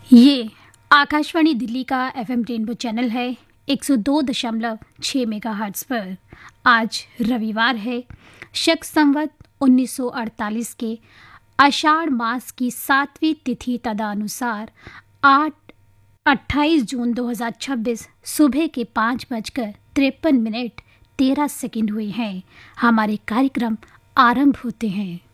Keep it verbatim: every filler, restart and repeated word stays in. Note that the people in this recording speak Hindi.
ये आकाशवाणी दिल्ली का एफएम रेनबो चैनल है एक सौ दो दशमलव छह मेगाहर्ट्ज़ पर। आज रविवार है, शक संवत उन्नीस सौ अड़तालीस के आषाढ़ मास की सातवीं तिथि तदनुसार आठ अट्ठाईस जून दो हज़ार छब्बीस सुबह के पाँच बजकर तिरपन मिनट तेरह सेकंड हुए हैं। हमारे कार्यक्रम आरंभ होते हैं।